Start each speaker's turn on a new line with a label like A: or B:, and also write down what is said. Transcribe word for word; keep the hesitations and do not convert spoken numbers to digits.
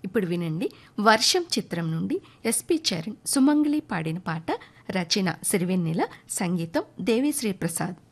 A: ఇప్పుడు వినండి. వర్షం చిత్రం నుండి ఎస్పి చరణ్, సుమంగళి పాడిన పాట. రచన సిరివెన్నెల, సంగీతం దేవిశ్రీ ప్రసాద్.